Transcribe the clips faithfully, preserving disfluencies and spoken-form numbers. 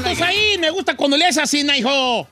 todos ahí. Me gusta cuando le haces así, hijo.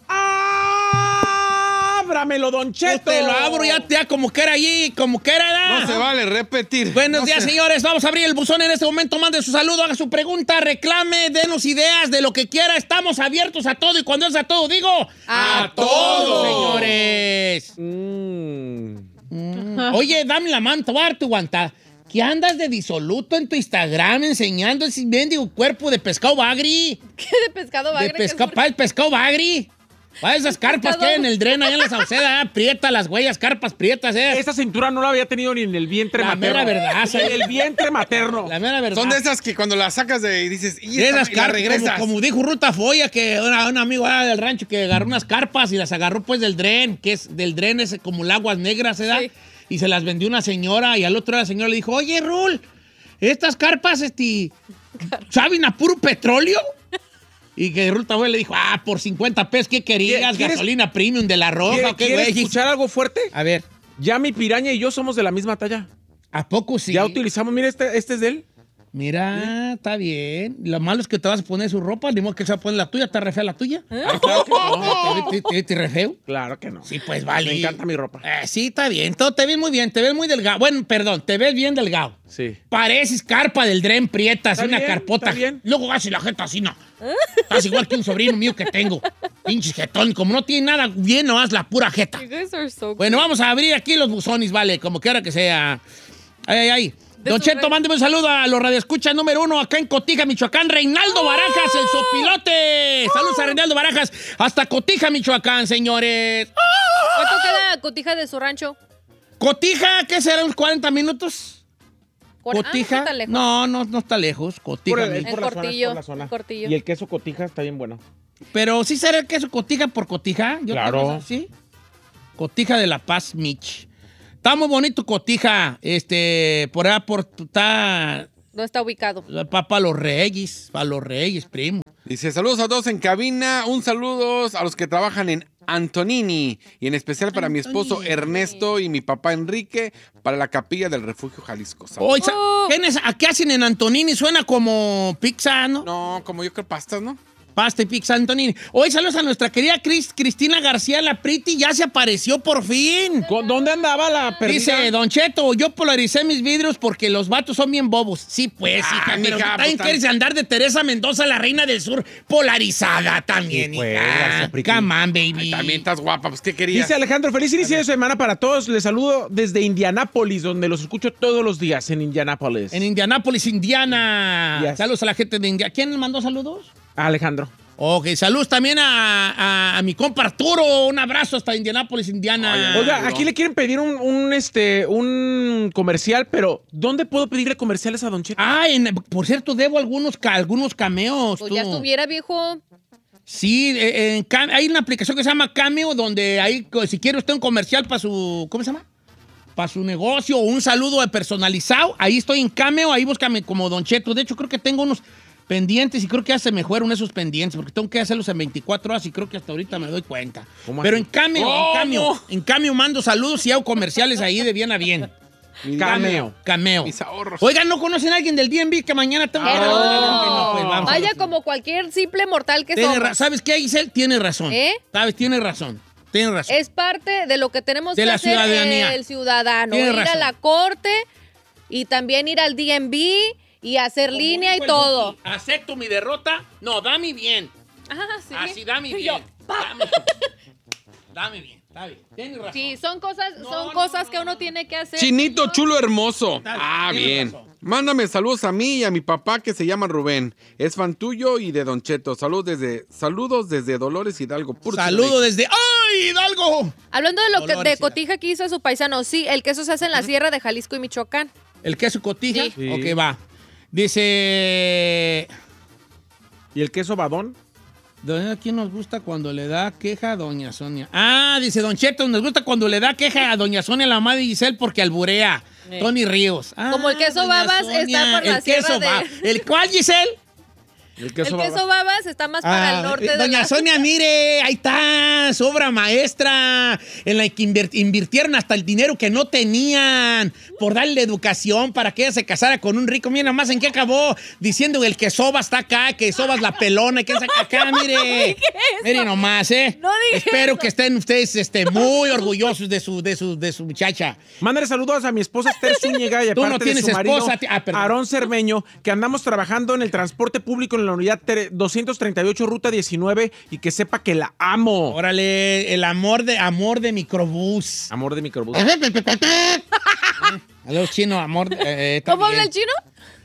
¡Ábramelo, Don Cheto! Yo te lo abro ya, ya como que era allí, como que era. ¿da? No se vale repetir. Buenos no días, se... señores. Vamos a abrir el buzón en este momento. Mande su saludo, haga su pregunta, reclame, denos ideas de lo que quiera. Estamos abiertos a todo. Y cuando es a todo, digo... ¡A, ¡A todo, señores! Mm. Mm. Oye, dame la mano, te voy a dar tu guanta. ¿Qué andas de disoluto en tu Instagram enseñando ese mendigo cuerpo de pescado bagri? ¿Qué de pescado bagre? De pescado, para el pescado bagri. Para esas carpas que hay en el dren allá en la Sauceda, prieta las huellas, carpas prietas, eh. Esta cintura no la había tenido ni en el vientre La materno. mera verdad, sí. En el vientre materno. La mera verdad. Son de esas que cuando las sacas de y dices, y, De esta, esas y la carpas, regresas. como, como dijo Ruta Foya, que una- un amigo ah, del rancho que agarró unas carpas y las agarró pues del dren, que es del dren ese como el aguas negras, ¿verdad? Sí. Y se las vendió una señora y al otro día la señora le dijo, oye, Rul, estas carpas, este, ¿saben a puro petróleo? Y que Ruta Foya le dijo, ah, por cincuenta pesos, ¿qué querías? ¿Quieres- Gasolina premium de la roja, ¿Quieres, ¿o qué ¿quieres güey? escuchar algo fuerte? A ver, Ya mi piraña y yo somos de la misma talla. ¿a poco sí? Ya utilizamos, mira, este, este es de él. Mira, está bien. Lo malo es que te vas a poner su ropa, ni modo que se va a poner la tuya, ¿está re fea la tuya? Ah, claro que no. ¿Te, te, te, te re feo? Claro que no. Sí, pues vale. Me encanta mi ropa. Eh, sí, está bien. Todo te ves muy bien. Te ves muy delgado. Bueno, perdón, te ves bien delgado. Sí. Pareces carpa del dren prieta, así Está una bien, carpota. está bien. Luego así la jeta así, no. Estás igual que un sobrino mío que tengo. Pinche jetón. Como no tiene nada bien, no haz la pura jeta. You guys are so Bueno, vamos a abrir aquí los buzones, vale, como quiera que sea. Ay, ay, ay. De Don su Cheto, re- mándeme un saludo a los radioescuchas número uno acá en Cotija, Michoacán. Reinaldo Barajas, el sopilote. Saludos a Reinaldo Barajas. Hasta Cotija, Michoacán, señores. ¿Cuánto queda Cotija de su rancho? Cotija, ¿qué será? ¿Unos cuarenta minutos? Por- ah, Cotija. no está lejos. No, no, no está lejos. Cotija. Por el- mi- En por la zona, Cortillo, por la zona. en Cortillo. Y el queso cotija está bien bueno. Pero sí será el queso Cotija por Cotija. Yo Claro. creo que sí. Cotija de La Paz, Mich. Está muy bonito Cotija. Este, por allá por está ¿Dónde está ubicado? para los Reyes, para los Reyes, primo. Dice, saludos a todos en cabina. Un saludo a los que trabajan en Antonini. Y en especial para mi esposo Antonini. Ernesto y mi papá Enrique para la capilla del Refugio Jalisco. Saludos. Oye, sa- Oh. ¿quién es- ¿a qué hacen en Antonini? Suena como pizza, ¿no? No, como yo creo pastas, ¿no? Pasta y pizza Antonini. Hoy saludos a nuestra querida Cris- Cristina García, la Priti, ya se apareció por fin. ¿Con- ¿Dónde andaba la perdida? Dice, Don Cheto, yo polaricé mis vidrios porque los vatos son bien bobos. Sí, pues, Ah, hija, pero mija, también pues, quieres andar de Teresa Mendoza, la reina del sur, polarizada también, Sí, pues, hija. Garza Priti. Come on, baby. Ay, también estás guapa, pues ¿qué querías? Dice Alejandro, feliz inicio de semana para todos. Les saludo desde Indianápolis, donde los escucho todos los días en Indianápolis. En Indianápolis, Indiana. Yes. Saludos a la gente de Indiana. ¿Quién le mandó saludos? Alejandro. Ok, saludos también a, a- a mi compa Arturo. Un abrazo hasta Indianápolis, Indiana. Ay, Oiga, Arturo. aquí le quieren pedir un, un, este, un comercial, pero ¿dónde puedo pedirle comerciales a Don Cheto? Ah, en- por cierto, debo algunos, ca- algunos cameos. Pues tú. ya estuviera, viejo. Sí, eh, en Cam- hay una aplicación que se llama Cameo, donde ahí, co- si quiere usted un comercial para su, ¿cómo se llama? Para su negocio o un saludo personalizado, ahí estoy en Cameo, ahí búscame como Don Cheto. De hecho, creo que tengo unos pendientes y creo que ya se me fueron esos pendientes, porque tengo que hacerlos en veinticuatro horas y creo que hasta ahorita me doy cuenta. ¿Cómo Pero así? en Cameo, ¿Cómo? en Cameo, en Cameo mando saludos y hago comerciales ahí de bien a bien. Cameo. Cameo. Mis ahorros. Oigan, ¿no conocen a alguien del D M V que mañana tengo que... Pero- No, pues vamos a Vaya ver. como cualquier simple mortal que Tiene ra- somos. ¿Sabes qué, Giselle? Tiene razón. ¿Eh? ¿Sabes? Tiene razón. Tiene razón. Es parte de lo que tenemos De que la hacer ciudadanía. el ciudadano. Tiene Ir razón. a la corte y también ir al D M V y hacer Como línea y dijo el todo. Buki, ¿acepto mi derrota? No, dame bien. Ah, sí. Así, dame Y bien. yo, Dame, dame bien. Está bien. Tienes razón. Sí, son cosas, No, son no, cosas no, que no, uno no. tiene que hacer. Chinito señor. chulo hermoso. Está bien, Ah, tienes bien. razón. Mándame saludos a mí y a mi papá que se llama Rubén. Es fan tuyo y de Don Cheto. Saludos desde, saludos desde Dolores Hidalgo. Puro Saludo desde... ¡Ay, Hidalgo! Hablando de lo que Dolores, de cotija que hizo su paisano, sí, el queso se hace en la sierra de Jalisco y Michoacán. ¿El queso cotija? Sí. Sí. Ok, va. Dice... ¿Y el queso badón? ¿A quién nos gusta cuando le da queja a Doña Sonia? Ah, dice Don Cheto, nos gusta cuando le da queja a Doña Sonia, la mamá de Giselle, porque alburea. Sí. Tony Ríos. Ah, Como el queso Doña babas está por la el queso sierra de- ba- ¿El cuál, Giselle? El El queso, queso baba. babas está más para Ah, el norte de doña la... Sonia, mire, ahí está, su obra maestra, en la que invir- invirtieron hasta el dinero que no tenían por darle educación para que ella se casara con un rico. Mira nomás en qué acabó, diciendo que el que soba está acá, que sobas la pelona, que saca acá, mire. Mire nomás, ¿eh? No dije Espero eso. que estén ustedes este, muy orgullosos de su, de su, de su muchacha. Mándale saludos a mi esposa Esther Zúñiga y Tú no aparte tienes de su marido, esposa, ti- ah, perdón. Aarón Cermeño, que andamos trabajando en el transporte público en la unidad tre- doscientos treinta y ocho, ruta diecinueve, y que sepa que la amo. Órale, el amor de, amor de microbús. Amor de microbús. Aló, chino, amor. Eh, ¿Cómo también. habla el chino?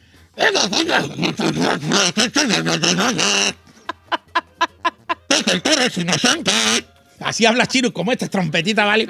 Así habla chino, como esta trompetita, ¿vale?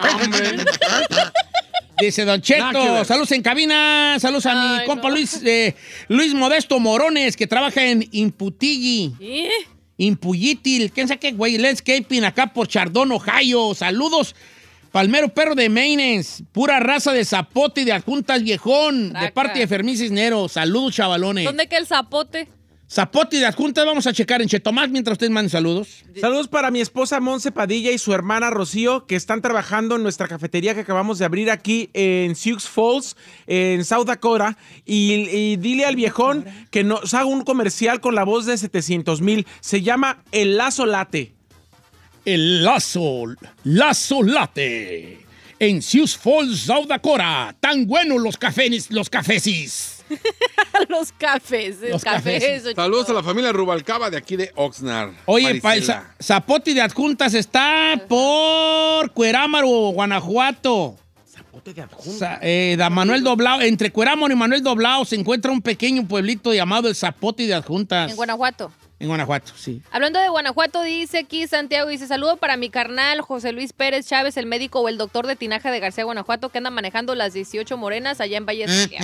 Dice Don Nada que Cheto, ver. saludos en cabina, saludos a mi Ay, compa no. Luis, eh, Luis Modesto Morones, que trabaja en Imputilli, ¿Eh? Impullitil, ¿quién sabe qué, güey? Landscaping, acá por Chardón, Ohio. Saludos, Palmero Perro de Mainens, pura raza de zapote y de adjuntas viejón, de Traca. parte de Fermín Cisneros. Saludos, chavalones. ¿Dónde queda el zapote? Zapote y de adjuntas vamos a checar en Chetomás mientras ustedes manden saludos. Saludos para mi esposa Monse Padilla y su hermana Rocío, que están trabajando en nuestra cafetería que acabamos de abrir aquí en Sioux Falls, en South Dakota. Y, y dile al viejón que nos haga un comercial con la voz de setecientos mil. Se llama El Lazo Late. El Lazo, Lazo Latte. En Sioux Falls, South Dakota. Tan buenos los cafés, los cafesis. Los cafés. El Los café, cafés. eso, Saludos a chico. la familia Rubalcaba de aquí de Oxnard. Oye, pa, el Marisela. za- Zapote de Adjuntas está por Cuerámaro, Guanajuato. Zapote de adjunta. Sa- eh, da Manuel Doblao, entre Cuerámaro y Manuel Doblao se encuentra un pequeño pueblito llamado el Zapote de Adjuntas. En Guanajuato. En Guanajuato, sí. Hablando de Guanajuato, dice aquí Santiago, dice, saludo para mi carnal José Luis Pérez Chávez, el médico o el doctor de Tinaja de García, Guanajuato, que anda manejando las dieciocho morenas allá en Valle de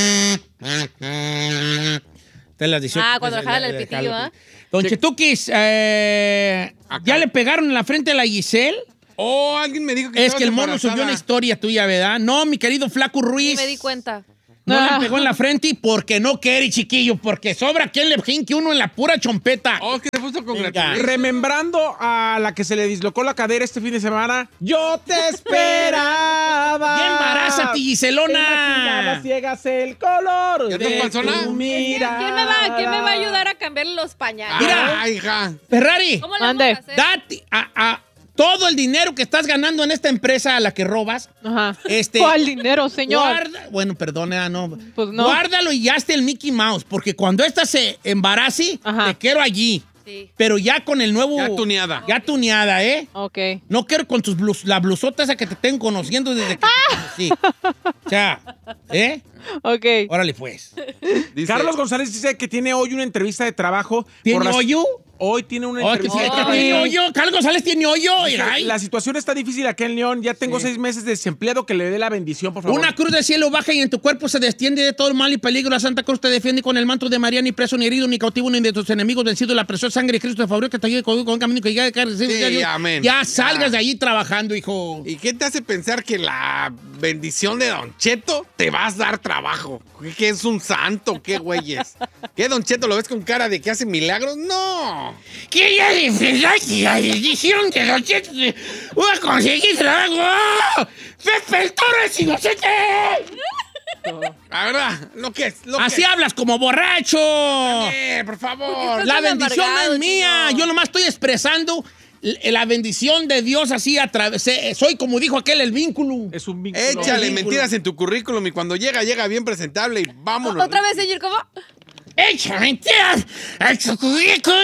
De las dieciocho. Ah, cuando le jalan el pitillo, ¿ah? Don Chetuquis, eh, Acá. ¿ya le pegaron en la frente a la Giselle? Oh, alguien me dijo que Es estabas que el mono embarazada. subió una historia tuya, ¿verdad? No, mi querido Flaco Sí, Ruiz. me di cuenta. No le pegó en la frente y porque no quiere, chiquillo, porque sobra quien le jinque uno en la pura chompeta. Oh, que te puso con Venga. gratitud. Remembrando a la que se le dislocó la cadera este fin de semana, yo te esperaba. ¡Ya embarázate, Giselona! Imaginaba ciegas el color ¿Ya de te pasó tu nada? mirada. ¿Quién me va, quién me va a ayudar a cambiarle los pañales? Mira. Ah, hija. Ferrari, ¿Cómo le Mande. vamos a hacer? date a, a todo el dinero que estás ganando en esta empresa a la que robas. Ajá. Este, ¿Cuál dinero, señor? Guarda, bueno, perdona, no. Pues no. Guárdalo y ya esté el Mickey Mouse, porque cuando esta se embarace, Ajá. te quiero allí. Sí. Pero ya con el nuevo. Ya tuneada. Ya tuneada, ¿eh? Ok. No quiero con tus blus, la blusota esa que te tengo conociendo desde que te conocí. O sea, ¿eh? Ok. Órale, pues. Dice, Carlos González dice que tiene hoy una entrevista de trabajo. ¿Tiene por las- hoyo? Hoy tiene una Oh, que entrevista sí, de que trabajo. tiene hoyo. Carlos González tiene hoyo. Dice, Ay. la situación está difícil aquí en León. Ya tengo seis meses de desempleado. Que le dé la bendición, por favor. Una cruz del cielo baja y en tu cuerpo se destiende de todo el mal y peligro. La Santa Cruz te defiende con el manto de María, ni preso, ni herido, ni cautivo, ni de tus enemigos vencido. La preciosa sangre de Cristo te favorece, que te ayude con un camino que ya, Sí, amén. ya Ya. salgas de ahí trabajando, hijo. ¿Y qué te hace pensar que la bendición de Don Cheto te vas a dar trabajo? ¿Que- ¿Que es un santo? ¿Qué güeyes? ¿Qué Don Cheto lo ves con cara de que hace milagros? No. ¿Qué ya dices? Ay, la bendición de Don Cheto te- voy a conseguir trabajo. ¡Pepe el Toro es inocente! La verdad, lo que es. Lo Así que es. hablas como borracho. Eh, por favor. Estás La tan bendición no amargado, es mía. chino. Yo nomás estoy expresando l- la bendición de Dios así a través. eh, Soy como dijo aquel, el vínculo. Es un vínculo. Échale vínculo. mentiras en tu currículum y cuando llega, llega bien presentable y vámonos. Otra vez, señor, ¿cómo? ¡Echa mentiras en su currículo!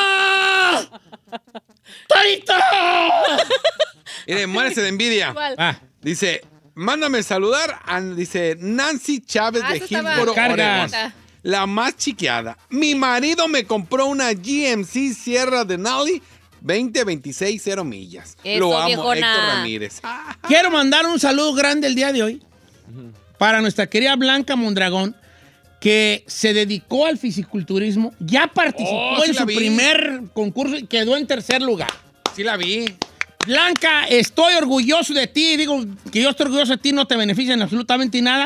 ¡Torito! Mire, muérese de envidia. ¿Cuál? Ah, Dice, mándame saludar a, dice, Nancy Chávez Ah, de eso estaba- Hillsboro, Cargas. Oregon. La más chiqueada. Mi marido me compró una G M C Sierra Denali veinte veintiséis, cero millas. Eso, Lo amo, viejona. Héctor Ramírez. Ah, quiero mandar un saludo grande el día de hoy para nuestra querida Blanca Mondragón, que se dedicó al fisiculturismo, ya participó Oh, sí en la su vi. primer concurso y quedó en tercer lugar. sí la vi. Blanca, estoy orgulloso de ti. Digo que yo estoy orgulloso de ti, no te benefician absolutamente nada.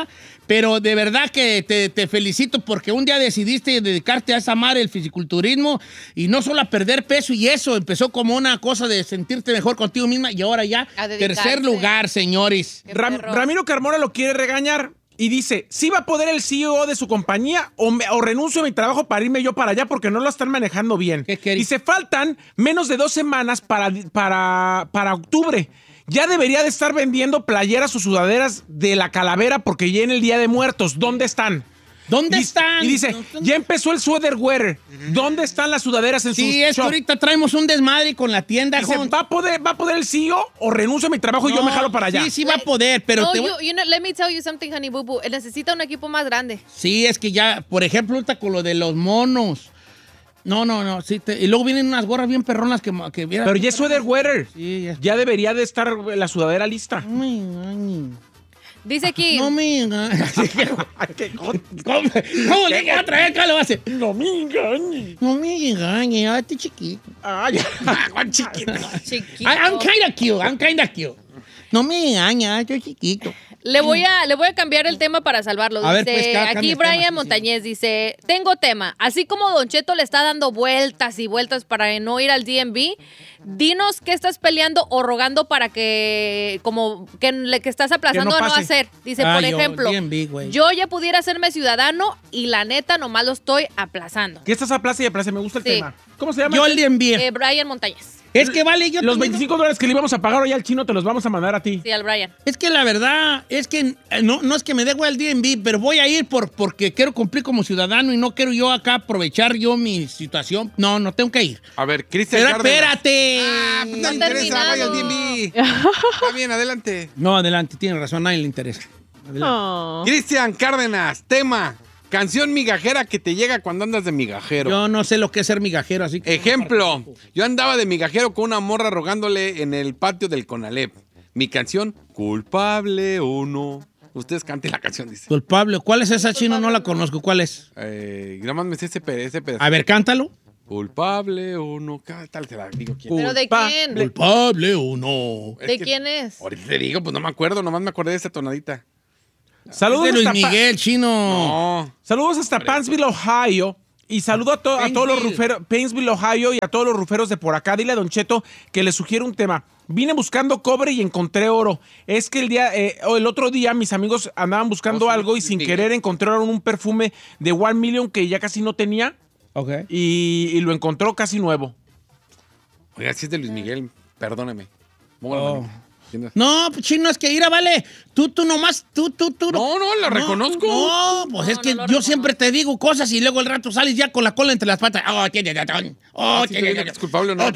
pero de verdad que te, te felicito porque un día decidiste dedicarte a esa amar el fisiculturismo y no solo a perder peso y eso, empezó como una cosa de sentirte mejor contigo misma y ahora ya, tercer lugar, señores. Ram, Ramiro Carmona lo quiere regañar. Y dice, ¿sí va a poder el C E O de su compañía o, me, o renuncio a mi trabajo para irme yo para allá porque no lo están manejando bien? Dice, faltan menos de dos semanas para, para, para octubre. Ya debería de estar vendiendo playeras o sudaderas de la calavera porque ya en el Día de Muertos. ¿Dónde están? ¿Dónde y, están? Y dice, ya empezó el sweater wear. ¿Dónde están las sudaderas en sí, sus Sí, es que ahorita traemos un desmadre con la tienda. Dice, ¿va a poder, va a poder el C E O o renuncio a mi trabajo no, y yo me jalo para allá? Sí, sí va a poder, pero... No, te... you, you know, let me tell you something, honey boo boo. Necesita un equipo más grande. Sí, es que ya, por ejemplo, ahorita con lo de los monos. No, no, no. Sí te... Y luego vienen unas gorras bien perronas que... que pero ya es sweater wear. Sí, ya. ya debería de estar la sudadera lista. Ay, ay. Dice aquí. No me engañes. ¿Cómo, ¿Cómo le queda otra vez? ¿Qué lo hace? No me engañes. No me engañes. Ah, este chiquito. Ay, Juan chiquito. Chiquito. I, I'm kind of cute. I'm kind of cute. No me engañes. Estoy chiquito. Le voy a, le voy a cambiar el tema para salvarlo. A Dice, ver, pues, cada, aquí Brian tema, Montañez sí, sí. dice, tengo tema. Así como Don Cheto le está dando vueltas y vueltas para no ir al D M V, dinos qué estás peleando o rogando para que, como, que, que estás aplazando que no a no hacer. Dice, ah, por yo, ejemplo, D M V, yo ya pudiera hacerme ciudadano y la neta nomás lo estoy aplazando. ¿Qué estás aplaza y aplaza? Me gusta el sí. tema. ¿Cómo se llama? Yo el D M V. Eh, Brian Montañez. Es que vale, yo los veinticinco dólares que le íbamos a pagar hoy al chino te los vamos a mandar a ti. Sí, al Brian. Es que la verdad es que no, no es que me dé igual el D M V, pero voy a ir por, porque quiero cumplir como ciudadano y no quiero yo acá aprovechar yo mi situación. No, no tengo que ir. A ver, Cristian Pero espérate. Ah, pues no, no le interesa, vaya al D M V. Está bien, adelante. No, adelante, tiene razón, a nadie le interesa. Oh. Cristian Cárdenas, tema. Canción migajera que te llega cuando andas de migajero. Yo no sé lo que es ser migajero, así que... Ejemplo, yo andaba de migajero con una morra rogándole en el patio del Conalep. Mi canción, culpable o no. Ustedes canten la canción, dice. Culpable. ¿Cuál es esa, chino? No la conozco. ¿Cuál es? Eh, nada más me sé ese, ese pedazo. A ver, cántalo. Culpable o no. ¿Qué tal te la digo? ¿Quién? ¿Pero de quién? Culpable o no. ¿De es quién es? Ahorita te digo, pues no me acuerdo. Nomás me acordé de esa tonadita. Saludos de Luis hasta Miguel, chino. No. Saludos hasta Paintsville, Ohio. Y saludo a, to a todos los ruferos, Paintsville, Ohio, y a todos los ruferos de por acá. Dile a Don Cheto que le sugiero un tema. Vine buscando cobre y encontré oro. Es que el día, eh, el otro día mis amigos andaban buscando oh, sí, algo y sin Miguel. querer encontraron un perfume de One Million que ya casi no tenía. Okay. Y, y lo encontró casi nuevo. Oiga, si es de Luis Miguel, perdóneme. Oh. No, chino, es que ira, vale. Tú, tú nomás, tú, tú, tú. No, no, lo no, reconozco. No, pues no, es que no yo reconozco. Siempre te digo cosas y luego el rato sales ya con la cola entre las patas. Oh, tiene razón. Oh, ah, tiene razón. ¿Es culpable o no?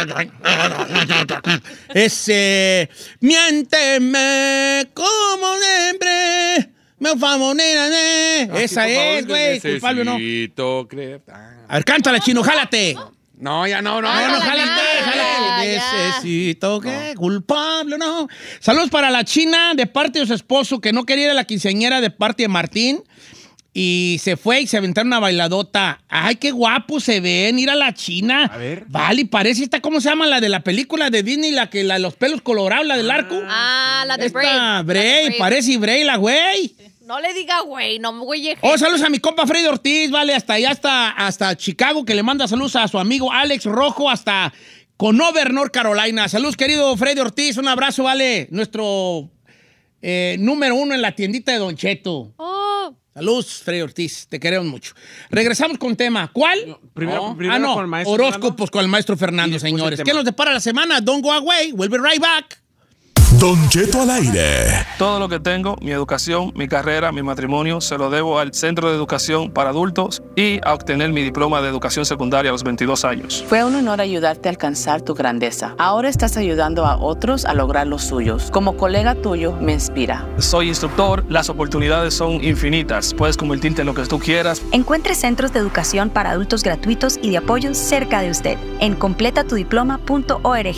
Ese, miénteme como siempre. Me famonera, ¿eh? Ah, Esa sí, es, güey. Culpable o no. Creer. Ah. A ver, cántala, chino, jálate. No, ya no, no. No, no, jálate, jálate. Necesito que no. Culpable, no. Saludos para la China de parte de su esposo que no quería ir a la quinceañera de parte de Martín. Y se fue y se aventaron una bailadota. Ay, qué guapo se ven. Ir a la China. A ver. Vale, parece esta, ¿cómo se llama? La de la película de Disney, la que la, los pelos colorados, la del arco. Ah, la de esta, Brave. Brave, Brave. Parece Brave, la güey. No le diga güey, no güey. Oh, saludos a mi compa Freddy Ortiz, vale, hasta allá, hasta, hasta Chicago, que le manda saludos a su amigo Alex Rojo, hasta Conover, North Carolina. Saludos, querido Freddy Ortiz, un abrazo, vale, nuestro eh, número uno en la tiendita de Don Cheto. Oh. Saludos, Freddy Ortiz, te queremos mucho. Regresamos con tema. ¿Cuál? No, primero, no. primero ah, no, con el maestro horóscopos Fernando. Con el maestro Fernando, señores. ¿Qué nos depara la semana? Don't go away, we'll be right back. Don Cheto al aire. Todo lo que tengo, mi educación, mi carrera, mi matrimonio, se lo debo al Centro de Educación para Adultos y a obtener mi diploma de educación secundaria a los veintidós años. Fue un honor ayudarte a alcanzar tu grandeza. Ahora estás ayudando a otros a lograr los suyos. Como colega tuyo, me inspira. Soy instructor, las oportunidades son infinitas. Puedes convertirte en lo que tú quieras. Encuentre centros de educación para adultos gratuitos y de apoyo cerca de usted en completa tu diploma punto org.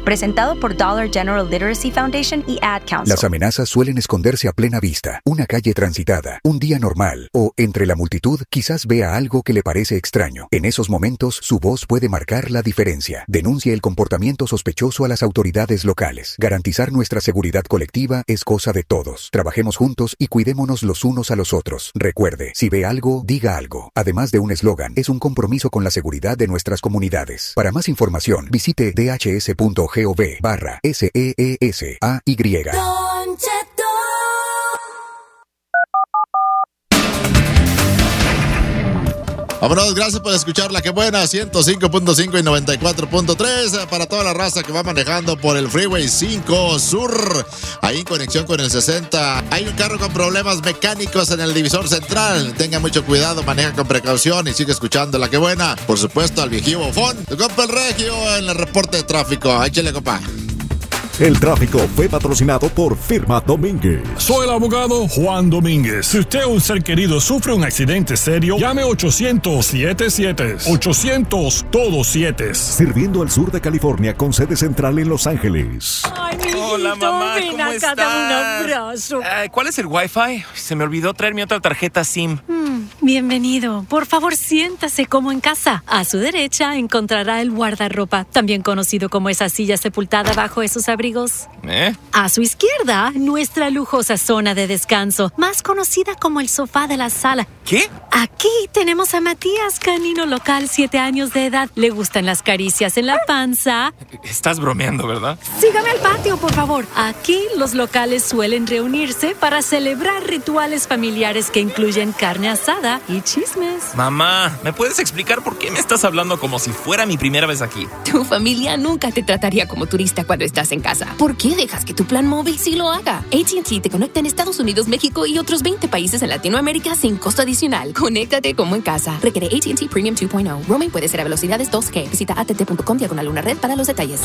presentado por Dollar General Literacy Foundation y Ad Council. Las amenazas suelen esconderse a plena vista. Una calle transitada, un día normal o entre la multitud quizás vea algo que le parece extraño. En esos momentos, su voz puede marcar la diferencia. Denuncie el comportamiento sospechoso a las autoridades locales. Garantizar nuestra seguridad colectiva es cosa de todos. Trabajemos juntos y cuidémonos los unos a los otros. Recuerde, si ve algo, diga algo. Además de un eslogan, es un compromiso con la seguridad de nuestras comunidades. Para más información, visite dhs.gov barra S E E S A Y. Vámonos, gracias por escuchar La Que Buena, ciento cinco punto cinco y noventa y cuatro punto tres para toda la raza que va manejando por el Freeway cinco Sur, ahí en conexión con el sesenta. Hay un carro con problemas mecánicos en el divisor central. Tenga mucho cuidado, maneja con precaución y sigue escuchando La Que Buena. Por supuesto, al viejillo bofón, tu compa el Regio en el reporte de tráfico. Échale, compa. El tráfico fue patrocinado por Firma Domínguez. Soy el abogado Juan Domínguez. Si usted o un ser querido sufre un accidente serio, llame ochocientos siete siete. ochocientos todos siete. Sirviendo al sur de California con sede central en Los Ángeles. Ay, mi Hola, hijito, mamá, ven ¿cómo acá, estás? dame un abrazo. Uh, ¿Cuál es el Wi-Fi? Se me olvidó traer mi otra tarjeta SIM. Mm, bienvenido. Por favor, siéntase como en casa. A su derecha encontrará el guardarropa, también conocido como esa silla sepultada bajo esos abrigos. ¿Eh? A su izquierda, nuestra lujosa zona de descanso, más conocida como el sofá de la sala. ¿Qué? Aquí tenemos a Matías, canino local, siete años de edad. Le gustan las caricias en la panza. Estás bromeando, ¿verdad? Sígame al patio, por favor. Aquí los locales suelen reunirse para celebrar rituales familiares que incluyen carne asada y chismes. Mamá, ¿me puedes explicar por qué me estás hablando como si fuera mi primera vez aquí? Tu familia nunca te trataría como turista cuando estás en casa. ¿Por qué dejas que tu plan móvil sí lo haga? A T and T te conecta en Estados Unidos, México y otros veinte países en Latinoamérica sin costo adicional. Conéctate como en casa. Requiere A T and T Premium dos punto cero. Roaming puede ser a velocidades dos G. Visita a t t punto com diagonal una red para los detalles.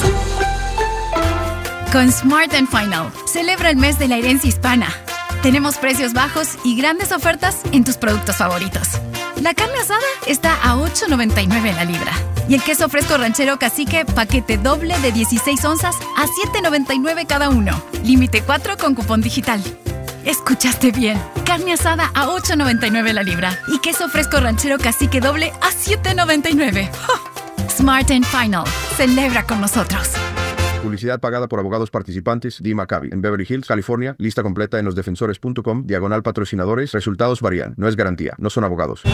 Con Smart and Final, celebra el mes de la herencia hispana. Tenemos precios bajos y grandes ofertas en tus productos favoritos. La carne asada está a ocho noventa y nueve la libra. Y el queso fresco ranchero cacique, paquete doble de dieciséis onzas a siete noventa y nueve cada uno. Límite cuatro con cupón digital. Escuchaste bien. Carne asada a ocho noventa y nueve la libra. Y queso fresco ranchero cacique doble a siete noventa y nueve. ¡Oh! Smart and Final. Celebra con nosotros. Publicidad pagada por abogados participantes. Dee Maccabi. En Beverly Hills, California. Lista completa en los defensores punto com. Diagonal patrocinadores. Resultados varían. No es garantía. No son abogados.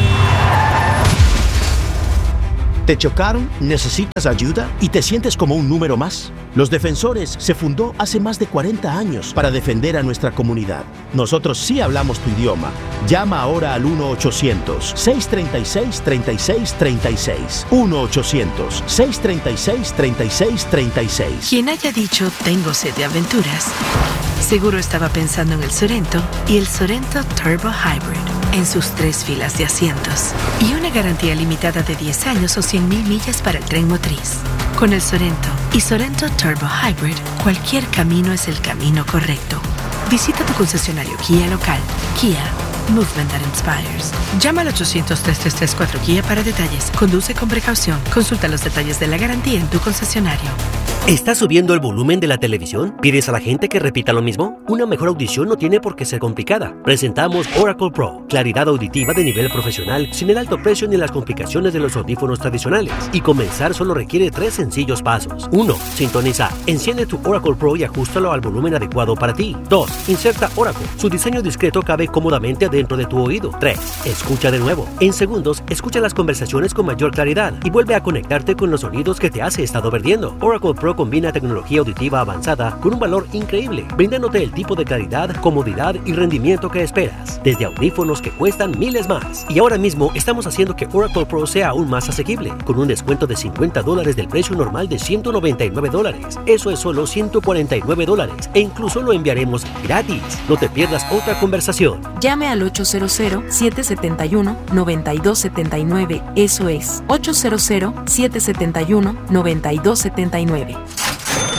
¿Te chocaron? ¿Necesitas ayuda? ¿Y te sientes como un número más? Los Defensores se fundó hace más de cuarenta años para defender a nuestra comunidad. Nosotros sí hablamos tu idioma. Llama ahora al uno ochocientos, seiscientos treinta y seis, treinta y seis treinta y seis. uno ochocientos, seiscientos treinta y seis, treinta y seis treinta y seis. Quien haya dicho tengo sed de aventuras, seguro estaba pensando en el Sorento y el Sorento Turbo Hybrid en sus tres filas de asientos. Y una garantía limitada de diez años o cien mil millas para el tren motriz. Con el Sorento y Sorento Turbo Hybrid, cualquier camino es el camino correcto. Visita tu concesionario Kia local. Kia, movement that inspires. Llama al ochocientos, tres tres tres, cuatro Kia para detalles. Conduce con precaución. Consulta los detalles de la garantía en tu concesionario. ¿Estás subiendo el volumen de la televisión? ¿Pides a la gente que repita lo mismo? Una mejor audición no tiene por qué ser complicada. Presentamos Oracle Pro, claridad auditiva de nivel profesional, sin el alto precio ni las complicaciones de los audífonos tradicionales. Y comenzar solo requiere tres sencillos pasos. uno. Sintoniza. Enciende tu Oracle Pro y ajustalo al volumen adecuado para ti. dos. Inserta Oracle. Su diseño discreto cabe cómodamente dentro de tu oído. tres. Escucha de nuevo. En segundos, escucha las conversaciones con mayor claridad y vuelve a conectarte con los sonidos que te has estado perdiendo. Oracle Pro combina tecnología auditiva avanzada con un valor increíble, brindándote el tipo de claridad, comodidad y rendimiento que esperas, desde audífonos que cuestan miles más. Y ahora mismo estamos haciendo que Oracle Pro sea aún más asequible, con un descuento de cincuenta dólares del precio normal de ciento noventa y nueve dólares. Eso es solo ciento cuarenta y nueve dólares e incluso lo enviaremos gratis. No te pierdas otra conversación. Llame al ocho cero cero, siete siete uno, nueve dos siete nueve. Eso es ocho cero cero, siete siete uno, nueve dos siete nueve.